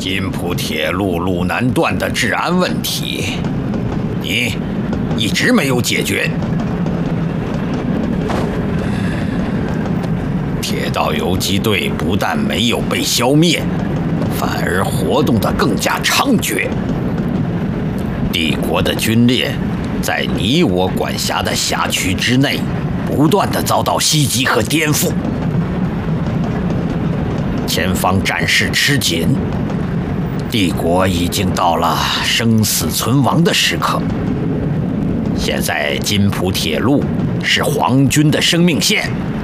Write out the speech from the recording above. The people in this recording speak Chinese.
金浦铁路路南段的治安问题，你一直没有解决。铁道游击队不但没有被消灭，反而活动得更加猖獗。帝国的军列在你我管辖的辖区之内，不断地遭到袭击和颠覆。前方战事吃紧，帝国已经到了生死存亡的时刻。现在金浦铁路是皇军的生命线，